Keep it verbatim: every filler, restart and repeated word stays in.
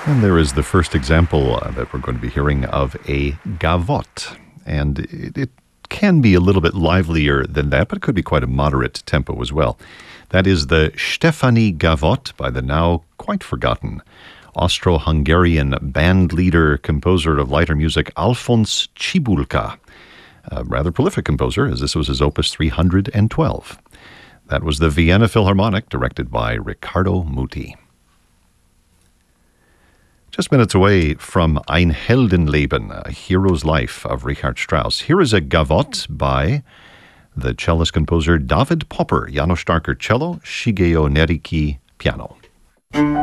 And there is the first example uh, that we're going to be hearing of a gavotte. And it, it can be a little bit livelier than that, but it could be quite a moderate tempo as well. That is the Stefani Gavotte by the now quite forgotten Austro-Hungarian band leader, composer of lighter music, Alphonse Cibulka. A rather prolific composer, as this was his opus three hundred twelve. That was the Vienna Philharmonic, directed by Riccardo Muti. Just minutes away from Ein Heldenleben, A Hero's Life of Richard Strauss. Here is a gavotte by the cellist composer David Popper, János Starker cello, Shigeo Neriki piano.